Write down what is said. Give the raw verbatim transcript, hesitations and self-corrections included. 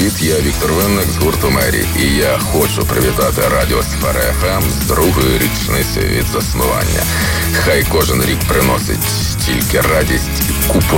привіт, я Віктор Винник з гурту Мері, і я хочу привітати Радіосфера еф ем з другою річницею від заснування. Хай кожен рік приносить тільки радість і купу